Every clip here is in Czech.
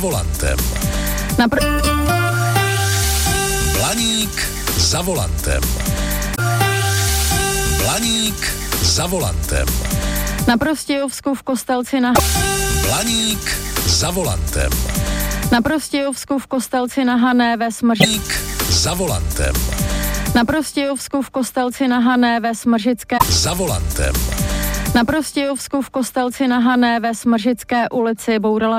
volantem. Blaník za volantem. Blaník za volantem. Na Prostějovsku v Kostelci na... Blaník za volantem. Na Prostějovsku v Kostelci na Hané ve Blaník za volantem. Na Prostějovsku v Kostelci na Hané ve Smržické... Za volantem. Na Prostějovsku v Kostelci na Hané ve Smržické ulici bourala...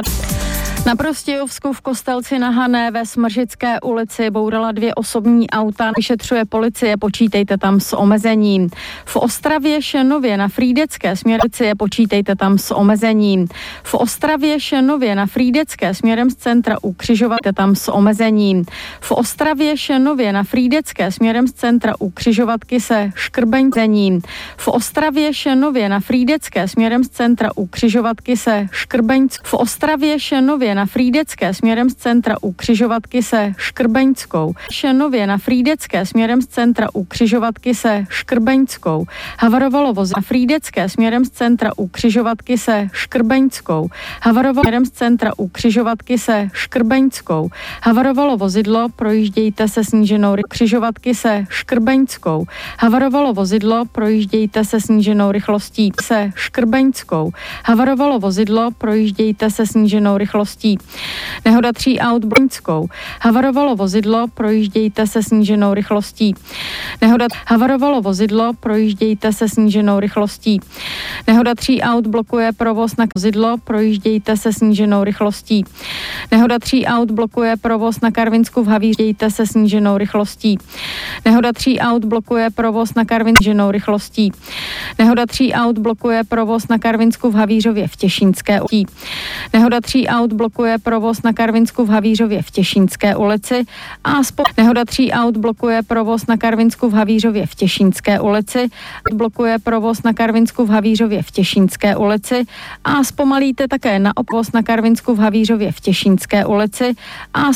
Na Prostějovsku v Kostelci na Hané ve Smržické ulici bourala 2 osobní auta. Vyšetřuje policie, počítejte tam s omezením. V Ostravě Šenově na Frýdecké směrnici počítejte tam s omezením. V Ostravě Šenově na Frýdecké směrem z centra u křižovatky tam s omezením. V Ostravě Šenově na Frýdecké směrem z centra u křižovatky se škrbeňzením. V Ostravě Šenově na Frýdecké směrem z centra u křižovatky se škrbeňc. V Ostravě Šenově na Frýdecké směrem z centra u křižovatky se Škrbeňskou. Šenově na Frýdecké směrem z centra u křižovatky se Škrbeňskou. Havarovalo vozidlo na Frýdecké směrem z centra u křižovatky se Škrbeňskou. Havarovalo směrem z centra u křižovatky se Škrbeňskou. Havarovalo vozidlo, projíždějte se sníženou křižovatky se Škrbeňskou. Havarovalo vozidlo, projíždějte se sníženou rychlostí se Škrbeňskou. Havarovalo vozidlo, projíždějte se sníženou rychlostí. Nehoda 3 aut Blaňskou. Havarovalo vozidlo, projíždějte se sníženou rychlostí. Havarovalo vozidlo, projíždějte se sníženou rychlostí. Nehoda 3 aut blokuje provoz na vozidlo, projíždějte se sníženou rychlostí. Nehoda 3 aut blokuje provoz na Karvinsku v Havířdějte se sníženou rychlostí. Nehoda 3 aut blokuje provoz na Karvinskou rychlostí. Nehoda 3 aut blokuje provoz na Karvinsku v Havířově v Těšínské ulici. Nehoda 3 aut blokuje provoz na Karvinsku v Havířově v Těšínské ulici a nehoda 3 aut blokuje provoz na Karvinsku v Havířově v Těšínské ulici. Blokuje provoz na Karvinsku v Havířově v Těšínské ulici a zpomalíte také na obvoz na Karvinsku v Havířově v Těšínské ulici a